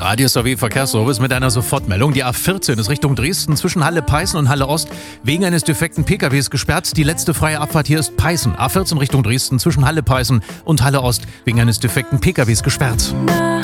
Der Radio-SAW-Verkehrsservice mit einer Sofortmeldung. Die A14 ist Richtung Dresden zwischen Halle-Peißen und Halle-Ost wegen eines defekten PKWs gesperrt. Die letzte freie Abfahrt hier ist Peißen. A14 Richtung Dresden zwischen Halle-Peißen und Halle-Ost wegen eines defekten PKWs gesperrt.